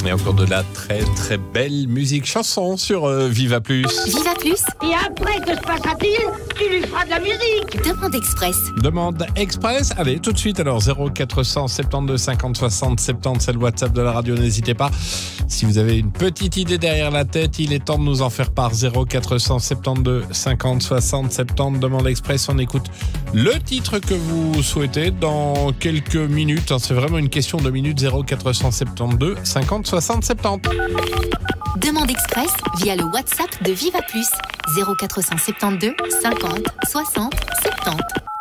Et encore de la très très belle musique chanson sur Viva Plus. Viva Plus. Et après, que se passera-t-il? Tu lui feras de la musique. Demande express. Demande express. Allez, tout de suite, alors 0472 50 60 70, c'est le WhatsApp de la radio, n'hésitez pas. Si vous avez une petite idée derrière la tête, il est temps de nous en faire part. 0472 50 60 70, demande express. On écoute le titre que vous souhaitez dans quelques minutes. C'est vraiment une question de minutes. 0472 50 60 70. Demande express via le WhatsApp de Viva Plus. 0472 50 60 70.